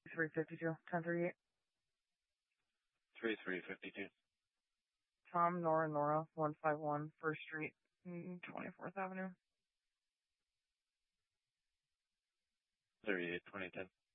352, 1038. 3352. Tom, Nora, 151 First Street, 24th Avenue. 38 2010.